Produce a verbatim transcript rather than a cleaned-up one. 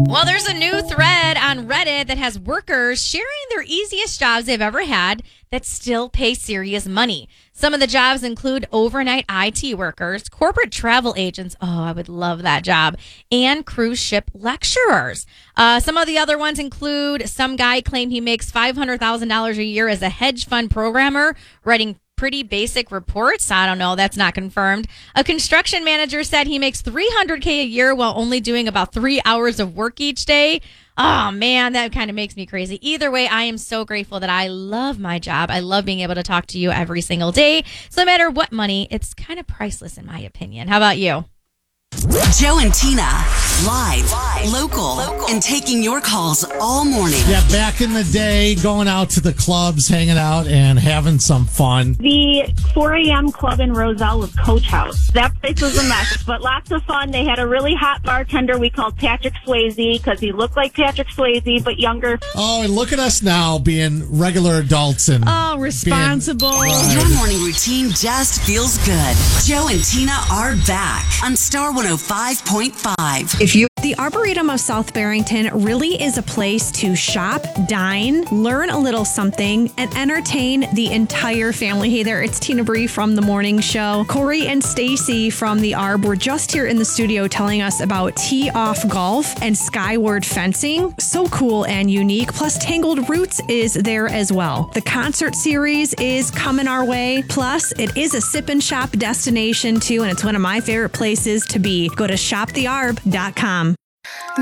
Well, there's a new thread on Reddit that has workers sharing their easiest jobs they've ever had that still pay serious money. Some of the jobs include overnight I T workers, corporate travel agents. Oh, I would love that job. And cruise ship lecturers. Uh, some of the other ones include some guy claimed he makes five hundred thousand dollars a year as a hedge fund programmer, writing pretty basic reports. I don't know. That's not confirmed. A construction manager said he makes three hundred thousand dollars a year while only doing about three hours of work each day. Oh, man, that kind of makes me crazy. Either way, I am so grateful that I love my job. I love being able to talk to you every single day. So no matter what money, it's kind of priceless in my opinion. How about you? Joe and Tina, live, live local, local, and taking your calls all morning. Yeah, back in the day, going out to the clubs, hanging out, and having some fun. The four a.m. club in Roselle was Coach House. That place was a mess, but lots of fun. They had a really hot bartender we called Patrick Swayze because he looked like Patrick Swayze, but younger. Oh, and look at us now being regular adults and oh, responsible. Being, right. Your morning routine just feels good. Joe and Tina are back on Star one oh five point five. If you The Arboretum of South Barrington really is a place to shop, dine, learn a little something, and entertain the entire family. Hey there, it's Tina Bree from The Morning Show. Corey and Stacy from the Arb were just here in the studio telling us about Tee Off Golf and Skyward Fencing. So cool and unique. Plus, Tangled Roots is there as well. The concert series is coming our way. Plus, it is a sip and shop destination too, and it's one of my favorite places to be. Go to shop the arb dot com.